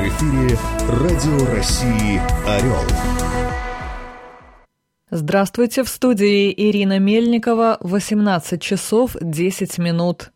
эфире Радио России «Орел». Здравствуйте, в студии Ирина Мельникова, 18 часов 10 минут.